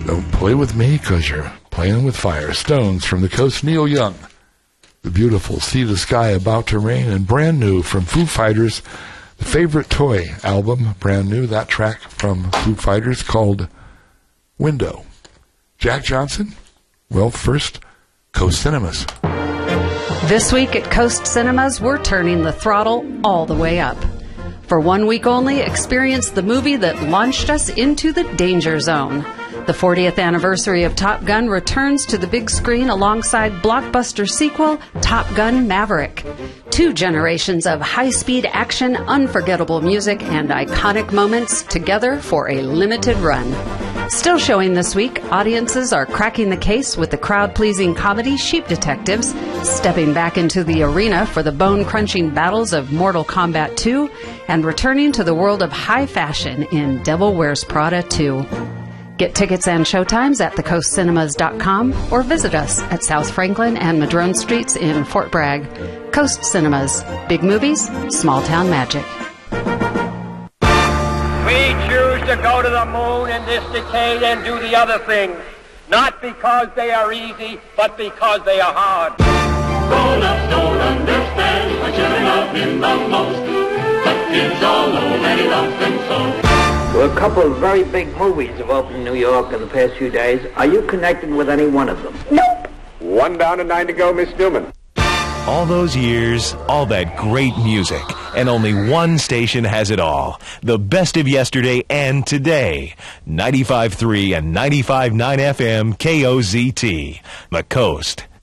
Don't play with me because you're playing with fire. Stones from the Coast, Neil Young. The beautiful See the Sky About to Rain, and brand new from Foo Fighters, the Favorite Toy album, brand new, that track from Foo Fighters called Window. Jack Johnson? Well, first, Coast Cinemas. This week at Coast Cinemas, we're turning the throttle all the way up. For 1 week only, experience the movie that launched us into the danger zone. The 40th anniversary of Top Gun returns to the big screen alongside blockbuster sequel Top Gun Maverick. 2 generations of high-speed action, unforgettable music, and iconic moments together for a limited run. Still showing this week, audiences are cracking the case with the crowd-pleasing comedy Sheep Detectives, stepping back into the arena for the bone-crunching battles of Mortal Kombat 2, and returning to the world of high fashion in Devil Wears Prada 2. Get tickets and showtimes at thecoastcinemas.com or visit us at South Franklin and Madrone Streets in Fort Bragg. Coast Cinemas. Big movies, small town magic. We choose to go to the moon in this decade and do the other things, not because they are easy, but because they are hard. Grown-ups don't understand what children love him the most, but kids all know that he loves them so. Well, a couple of very big movies have opened in New York in the past few days. Are you connected with any one of them? Nope. 1 down and 9 to go, Miss Newman. All those years, all that great music, and only one station has it all. The best of yesterday and today. 95.3 and 95.9 FM KOZT. The Coast.